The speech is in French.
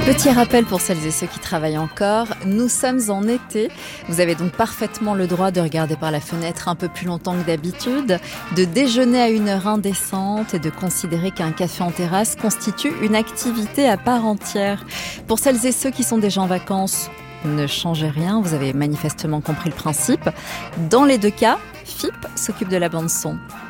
Petit rappel pour celles et ceux qui travaillent encore, nous sommes en été. Vous avez donc parfaitement le droit de regarder par la fenêtre un peu plus longtemps que d'habitude, de déjeuner à une heure indécente et de considérer qu'un café en terrasse constitue une activité à part entière. Pour celles et ceux qui sont déjà en vacances, ne changez rien, vous avez manifestement compris le principe. Dans les deux cas, FIP s'occupe de la bande son.